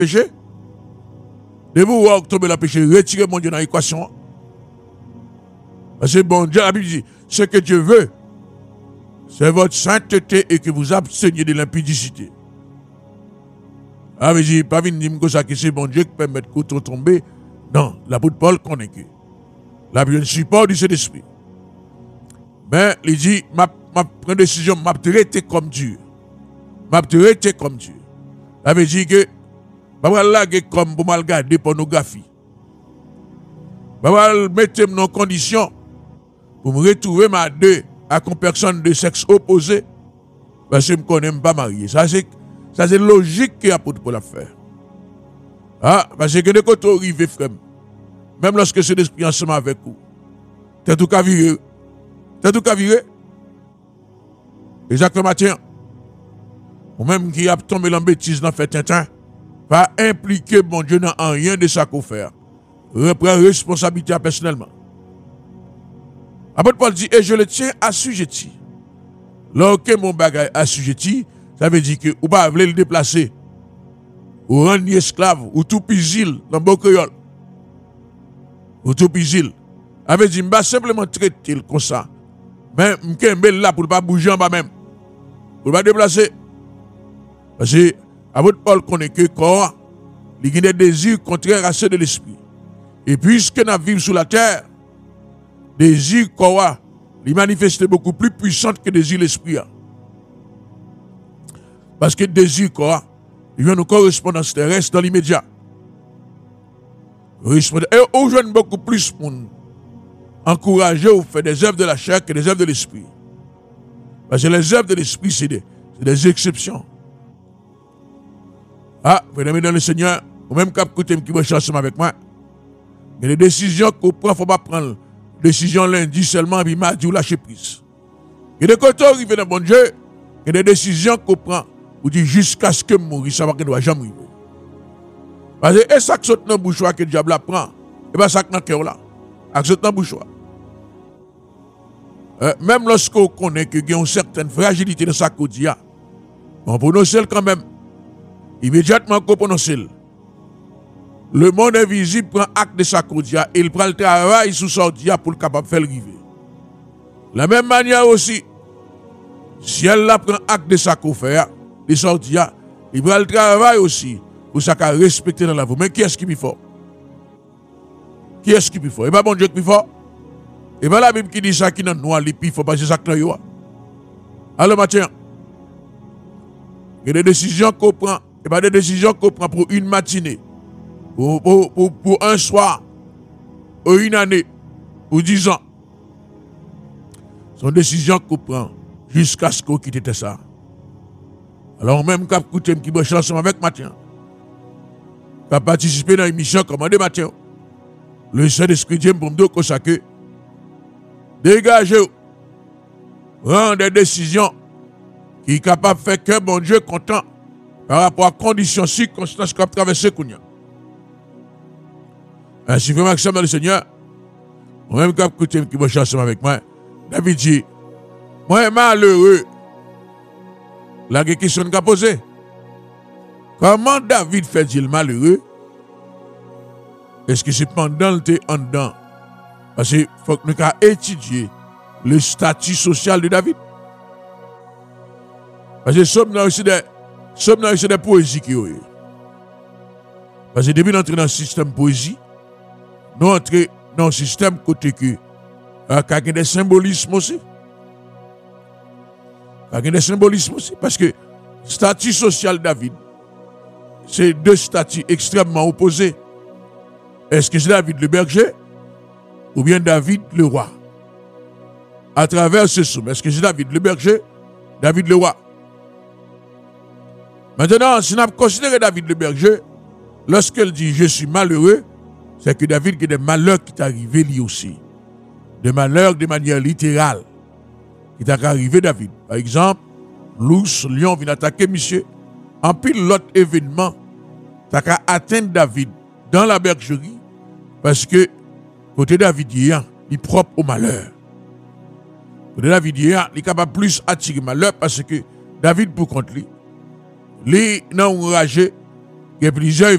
péché. De vous tomber dans le péché, retirez mon Dieu dans l'équation. Parce que bon Dieu, la Bible dit, ce que Dieu veut, c'est votre sainteté et que vous absteniez de l'impudicité. Ah, mais je pas venir dire que c'est bon Dieu qui permet de tomber. Non, l'apôtre Paul connaît que. La Bible ne suit pas du Saint-Esprit. Mais il dit, ma prendre décision, m'a traité comme Dieu. M'a traité comme Dieu. Ça veut dire que, je vais laguer comme pour mal garder pornographie. Je vais mettre dans condition pour me retrouver ma deux avec une personne de sexe opposé. Parce que je ne connais pas marié. Ça, c'est logique que l'apôtre Paul a fait. Ah, parce que de côté arrivé, frère, même lorsque c'est l'esprit ensemble avec vous, t'as tout qu'à virer. T'as tout qu'à virer. Exactement, matin. Ou même qui a tombé dans la bêtise dans fait tintin, pas impliquer mon Dieu dans rien de ça qu'on fait. Reprend responsabilité personnellement. Apôtre Paul dit, et je le tiens assujetti. Lorsque mon bagage assujetti, ça veut dire que ou pas voulez le déplacer, ou rendre esclave, ou tout pisil dans le créole. Ou tout pisil. Ça veut dire, je simplement traiter comme ça. Mais je suis là pour ne pas bouger en bas même. Pour ne pas déplacer. Parce que, apôtre Paul connaît que corps, il y a des désirs contraires à ceux de l'esprit. Et puisque nous vivons sur la terre, désir corps, il manifeste beaucoup plus puissant que désir l'esprit. Parce que désir corps, il y a une correspondance terrestre dans l'immédiat. Et on joue beaucoup plus pour encourager ou faire des œuvres de la chair que des œuvres de l'esprit. Parce que les œuvres de l'esprit, c'est des exceptions. Ah, vous aimez dans le Seigneur, ou même quand vous qui me ensemble avec moi, mais les décisions qu'on prend, il ne faut pas prendre décision lundi seulement, puis mardi ou lâcher prise. Et de côté, arriver dans bon Dieu, il y a des décisions qu'on prend, vous dites jusqu'à ce que mourir, ça va que ne doit jamais arriver. Parce que ça qui saute dans le bouchoir que le diable prend, et bien ça qui dans le cœur là, ça saute dans le bouchoir. Même lorsqu'on connaît qu'il y a une certaine fragilité dans sa quotidien, on prononce quand même. Immédiatement qu'on prononce. Le monde invisible prend acte de sa quotidien et il prend le travail sous sortia pour le capable de faire arriver. De la même manière aussi, si elle prend acte de sa quotidien, de sortia, il prend le travail aussi pour ça qu'à respecter dans la vie. Mais qui est-ce qui est fort? Qui est-ce qui est fort? Et pas bon Dieu qui est fort? Et pas la Bible qui dit ça qui est noir, les pifs, faut pas ça que là. Alors, Mathieu, il y a des décisions qu'on prend, et pas des décisions qu'on prend pour une matinée, pour un soir, ou une année, ou 10 ans. Ce sont des décisions qu'on prend jusqu'à ce qu'on quitte ça. Alors, même quand vous écoutez qui bosse ensemble avec Mathieu, qui a participé dans l'émission Commandez Mathieu, le Saint-Esprit Dieu pour me dire que dégagez, rendre des décisions qui est capable de faire que bon Dieu content par rapport à conditions, circonstances qu'on a traversées. Ainsi, vraiment que ça, le Seigneur, moi-même, quand vous écoutez qui bosse ensemble avec moi, David dit, moi, malheureux, la question qu'a posée. Comment David fait-il malheureux? Est-ce que c'est pendant le temps en dedans? Parce qu'il faut que nous étudier le statut social de David. Parce que nous avons aussi des poésies qui ont. Parce que depuis d'entrer dans le système poésie, nous entrons dans le système côté que il y a des symbolismes aussi. Il y a des symbolismes aussi. Parce que le statut social de David, c'est deux statuts extrêmement opposés. Est-ce que c'est David le berger ou bien David le roi? À travers ce somme, est-ce que c'est David le berger, David le roi? Maintenant, si on considère David le berger, lorsqu'il dit je suis malheureux, c'est que David a des malheurs qui sont arrivés lui aussi. Des malheurs de manière littérale qui sont arrivés David. Par exemple, l'ours, lion vient attaquer monsieur. En pile l'autre événement, ça a atteint David dans la bergerie parce que côté David il est propre au malheur. Côté David il est capable plus attirer malheur parce que David pour contre lui, il est enragé Il y a plusieurs